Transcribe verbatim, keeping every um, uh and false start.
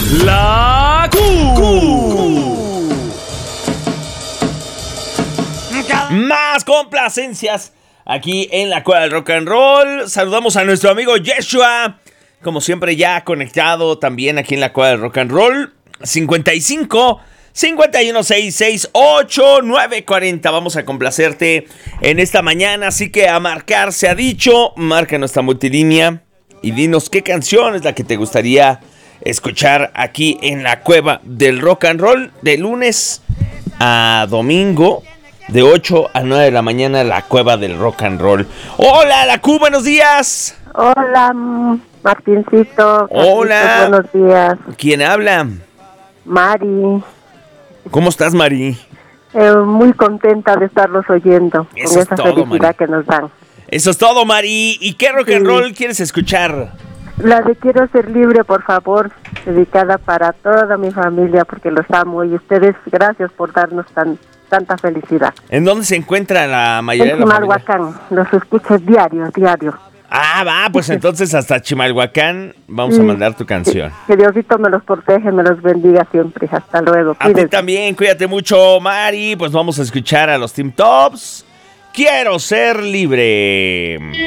La Q. Más complacencias aquí en la Cueva del Rock and Roll. Saludamos a nuestro amigo Yeshua, como siempre ya conectado también aquí en la Cueva del Rock and Roll. cincuenta y cinco, cincuenta y uno, sesenta y seis, ochenta y nueve cuarenta. Vamos a complacerte en esta mañana, así que a marcar se ha dicho. Marca nuestra multilínea y dinos qué canción es la que te gustaría escuchar aquí en la Cueva del Rock and Roll de lunes a domingo, de ocho a nueve de la mañana, la Cueva del Rock and Roll. Hola, la Q, buenos días. Hola, Martincito. Hola. Buenos días. ¿Quién habla? Mari. ¿Cómo estás, Mari? Eh, muy contenta de estarlos oyendo. Eso con es esa todo, felicidad Mari. que nos dan. Eso es todo, Mari. ¿Y qué rock Sí. and roll quieres escuchar? La de Quiero Ser Libre, por favor, dedicada para toda mi familia, porque los amo. Y ustedes, gracias por darnos tan tanta felicidad. ¿En dónde se encuentra la mayoría En de la familia? Chimalhuacán, los escucho diario, diario. Ah, va, pues entonces hasta Chimalhuacán vamos Sí. a mandar tu canción. Que, que Diosito me los protege, me los bendiga siempre. Hasta luego. A ti Cuídense. también, cuídate mucho, Mari. Pues vamos a escuchar a los Team Tops. Quiero ser libre.